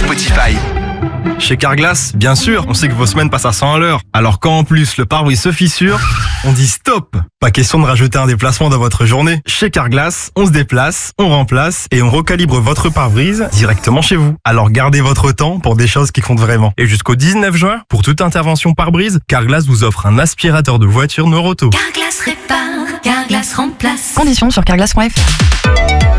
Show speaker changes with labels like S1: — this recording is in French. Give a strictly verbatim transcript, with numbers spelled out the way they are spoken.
S1: Spotify.
S2: Chez Carglass, bien sûr, on sait que vos semaines passent à cent à l'heure. Alors quand en plus le pare-brise se fissure, on dit stop. Pas question de rajouter un déplacement dans votre journée. Chez Carglass, on se déplace, on remplace et on recalibre votre pare-brise directement chez vous. Alors gardez votre temps pour des choses qui comptent vraiment. Et jusqu'au dix-neuf juin, pour toute intervention pare-brise, Carglass vous offre un aspirateur de voiture Neuroto.
S3: Carglass répare, Carglass remplace. Conditions sur carglass point f r.